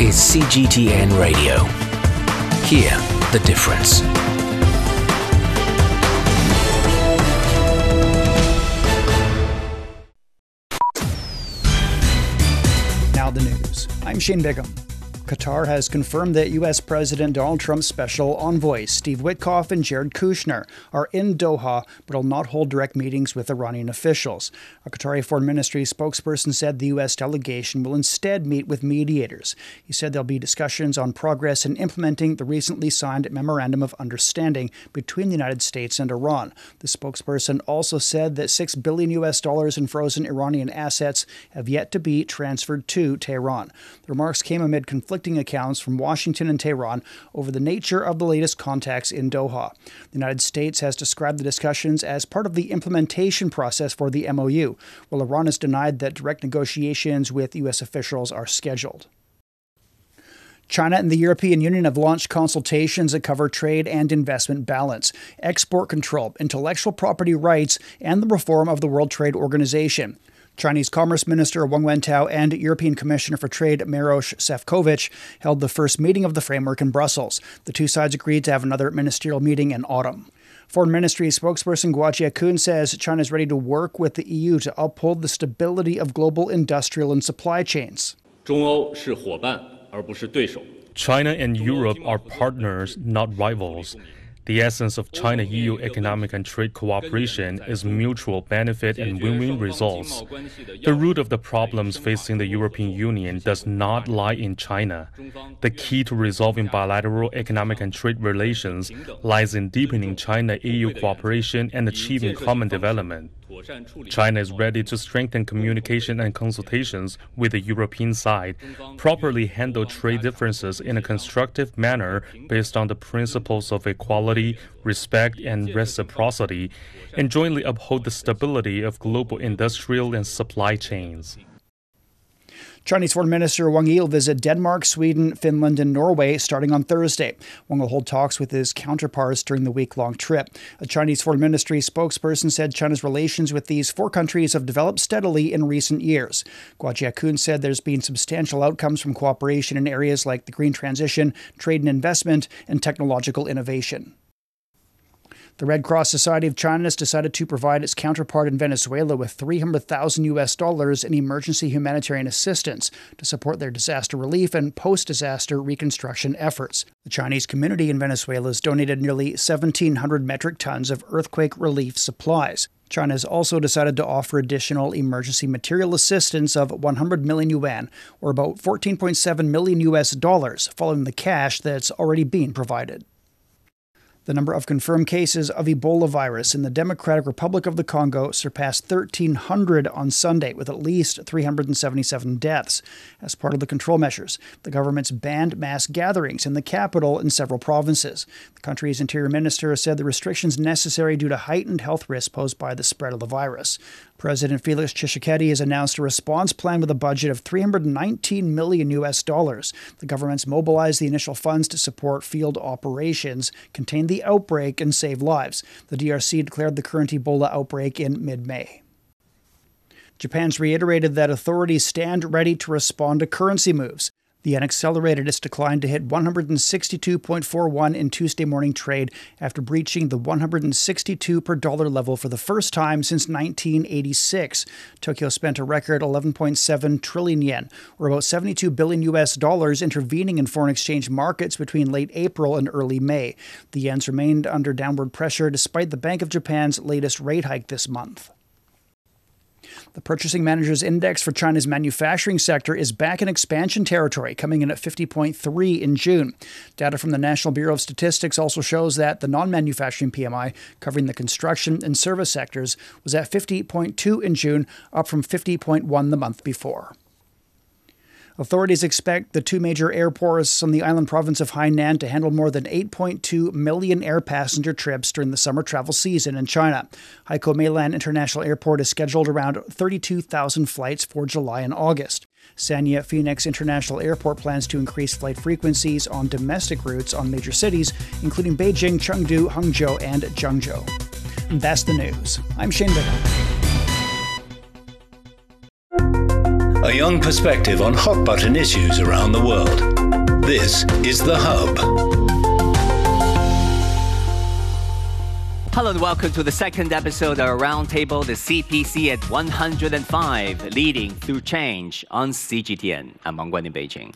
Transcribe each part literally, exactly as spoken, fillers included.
is C G T N Radio. Hear the difference. Now the news. I'm Shane Bigham. Qatar has confirmed that U S President Donald Trump's special envoys, Steve Witkoff and Jared Kushner, are in Doha but will not hold direct meetings with Iranian officials. A Qatari Foreign Ministry spokesperson said the U S delegation will instead meet with mediators. He said there'll be discussions on progress in implementing the recently signed Memorandum of Understanding between the United States and Iran. The spokesperson also said that six billion U S dollars in frozen Iranian assets have yet to be transferred to Tehran. The remarks came amid conflicting accounts from Washington and Tehran over the nature of the latest contacts in Doha. The United States has described the discussions as part of the implementation process for the M O U, while Iran has denied that direct negotiations with U S officials are scheduled. China and the European Union have launched consultations that cover trade and investment balance, export control, intellectual property rights, and the reform of the World Trade Organization. Chinese Commerce Minister Wang Wentao and European Commissioner for Trade Maroš Šefčovič held the first meeting of the framework in Brussels. The two sides agreed to have another ministerial meeting in autumn. Foreign Ministry spokesperson Guo Jiakun says China is ready to work with the E U to uphold the stability of global industrial and supply chains. China and Europe are partners, not rivals. The essence of China-E U economic and trade cooperation is mutual benefit and win-win results. The root of the problems facing the European Union does not lie in China. The key to resolving bilateral economic and trade relations lies in deepening China-E U cooperation and achieving common development. China is ready to strengthen communication and consultations with the European side, properly handle trade differences in a constructive manner based on the principles of equality, respect, and reciprocity, and jointly uphold the stability of global industrial and supply chains. Chinese Foreign Minister Wang Yi will visit Denmark, Sweden, Finland, and Norway starting on Thursday. Wang will hold talks with his counterparts during the week-long trip. A Chinese Foreign Ministry spokesperson said China's relations with these four countries have developed steadily in recent years. Guo Jiakun said there's been substantial outcomes from cooperation in areas like the green transition, trade and investment, and technological innovation. The Red Cross Society of China has decided to provide its counterpart in Venezuela with three hundred thousand U S dollars in emergency humanitarian assistance to support their disaster relief and post-disaster reconstruction efforts. The Chinese community in Venezuela has donated nearly seventeen hundred metric tons of earthquake relief supplies. China has also decided to offer additional emergency material assistance of one hundred million yuan, or about fourteen point seven million U S dollars, following the cash that's already been provided. The number of confirmed cases of Ebola virus in the Democratic Republic of the Congo surpassed thirteen hundred on Sunday, with at least three hundred seventy-seven deaths. As part of the control measures, the government's banned mass gatherings in the capital and several provinces. The country's interior minister said the restrictions necessary due to heightened health risks posed by the spread of the virus. President Felix Tshisekedi has announced a response plan with a budget of three hundred nineteen million U S dollars. The government's mobilized the initial funds to support field operations, contain the outbreak, and save lives. The D R C declared the current Ebola outbreak in mid-May. Japan's reiterated that authorities stand ready to respond to currency moves. The yen accelerated its decline to hit one hundred sixty-two point four one in Tuesday morning trade after breaching the one hundred sixty-two per dollar level for the first time since nineteen eighty-six. Tokyo spent a record eleven point seven trillion yen, or about seventy-two billion U S dollars, intervening in foreign exchange markets between late April and early May. The yen's remained under downward pressure despite the Bank of Japan's latest rate hike this month. The Purchasing Managers Index for China's manufacturing sector is back in expansion territory, coming in at fifty point three in June. Data from the National Bureau of Statistics also shows that the non-manufacturing P M I, covering the construction and service sectors, was at fifty point two in June, up from fifty point one the month before. Authorities expect the two major airports on the island province of Hainan to handle more than eight point two million air passenger trips during the summer travel season in China. Haikou Meilan International Airport is scheduled around thirty-two thousand flights for July and August. Sanya Phoenix International Airport plans to increase flight frequencies on domestic routes on major cities, including Beijing, Chengdu, Hangzhou, and Zhengzhou. And that's the news. I'm Shane Bigham. A young perspective on hot-button issues around the world. This is The Hub. Hello and welcome to the second episode of our roundtable, the C P C at one hundred five, Leading Through Change on C G T N. I'm Wang Guan in Beijing.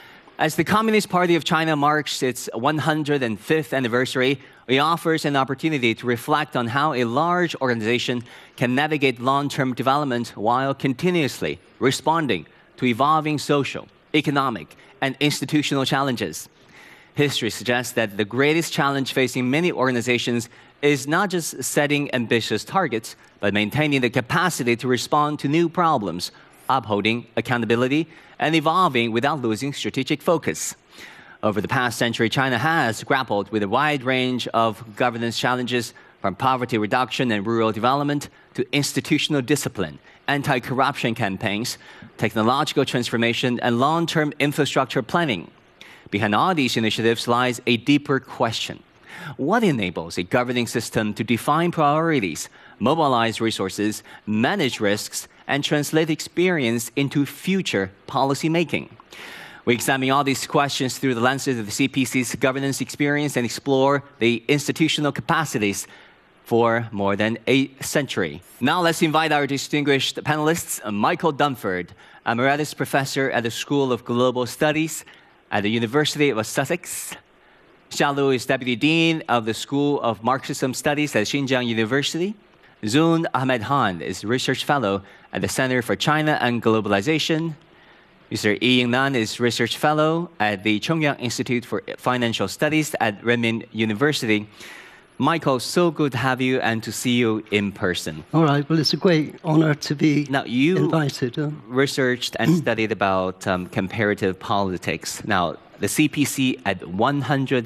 As the Communist Party of China marks its one hundred fifth anniversary, it offers an opportunity to reflect on how a large organization can navigate long-term development while continuously responding to evolving social, economic, and institutional challenges. History suggests that the greatest challenge facing many organizations is not just setting ambitious targets, but maintaining the capacity to respond to new problems, upholding accountability, and evolving without losing strategic focus. Over the past century, China has grappled with a wide range of governance challenges, from poverty reduction and rural development to institutional discipline, anti-corruption campaigns, technological transformation, and long-term infrastructure planning. Behind all these initiatives lies a deeper question. What enables a governing system to define priorities, mobilize resources, manage risks, and translate experience into future policy making? We examine all these questions through the lenses of the C P C's governance experience and explore the institutional capacities for more than a century. Now let's invite our distinguished panelists, Michael Dunford, Emeritus Professor at the School of Global Studies at the University of Sussex. Xia Lu is Deputy Dean of the School of Marxism Studies at Xinjiang University. Zun Ahmed Han is Research Fellow at the Center for China and Globalization. Mister Yi Yingnan is Research Fellow at the Chongyang Institute for Financial Studies at Renmin University. Michael, so good to have you and to see you in person. All right, well, it's a great honor to be now, you invited. Uh, researched and studied about um, comparative politics. Now, the C P C at one hundred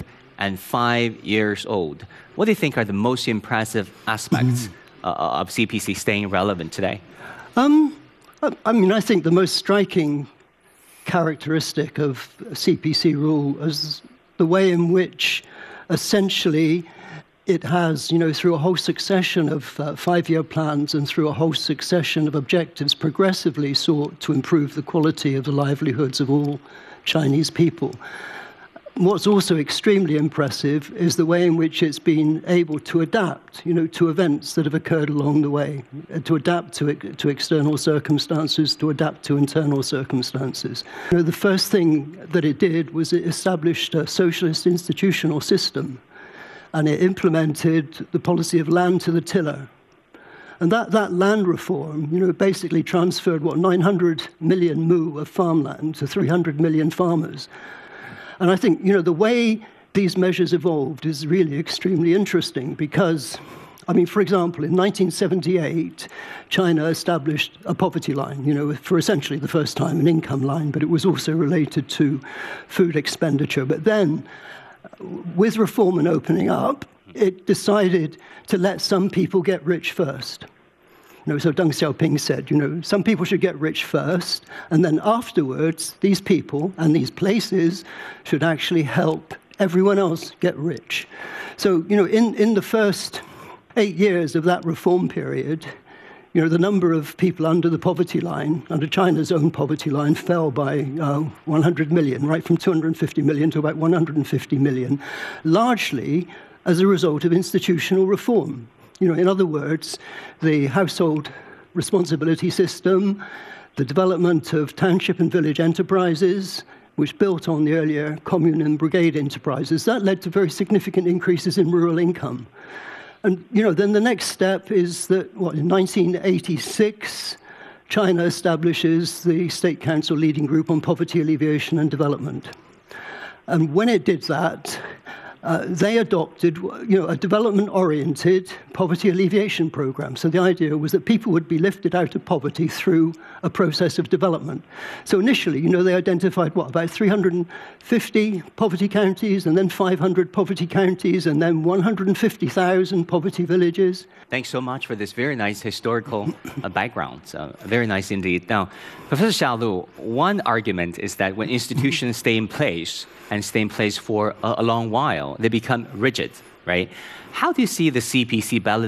five years old. What do you think are the most impressive aspects uh, of C P C staying relevant today? Um, I, I mean, I think the most striking characteristic of C P C rule is the way in which essentially it has, you know, through a whole succession of uh, five-year plans and through a whole succession of objectives, progressively sought to improve the quality of the livelihoods of all Chinese people. What's also extremely impressive is the way in which it's been able to adapt, you know, to events that have occurred along the way, to adapt to to external circumstances, to adapt to internal circumstances. You know, the first thing that it did was it established a socialist institutional system, and it implemented the policy of land to the tiller. And that, that land reform, you know, basically transferred, what, nine hundred million mu of farmland to three hundred million farmers. And I think, you know, the way these measures evolved is really extremely interesting because, I mean, for example, in nineteen seventy-eight, China established a poverty line, you know, for essentially the first time an income line, but it was also related to food expenditure. But then, with reform and opening up, it decided to let some people get rich first. You know, so Deng Xiaoping said, you know, some people should get rich first, and then afterwards, these people and these places should actually help everyone else get rich. So, you know, in, in the first eight years of that reform period, you know, the number of people under the poverty line, under China's own poverty line, fell by uh, one hundred million, right, from two hundred fifty million to about one hundred fifty million, largely as a result of institutional reform. You know, in other words, the household responsibility system, the development of township and village enterprises, which built on the earlier commune and brigade enterprises, that led to very significant increases in rural income. And, you know, then the next step is that, what, in nineteen eighty-six, China establishes the State Council Leading Group on Poverty Alleviation and Development. And when it did that, uh, they adopted, you know, a development-oriented poverty alleviation program. So the idea was that people would be lifted out of poverty through a process of development. So initially, you know, they identified, what, about three hundred fifty poverty counties, and then five hundred poverty counties, and then one hundred fifty thousand poverty villages. Thanks so much for this very nice historical uh, background. Uh, very nice indeed. Now, Professor Xia Lu, one argument is that when institutions stay in place, and stay in place for a, a long while, they become rigid, right? How do you see the C P C balance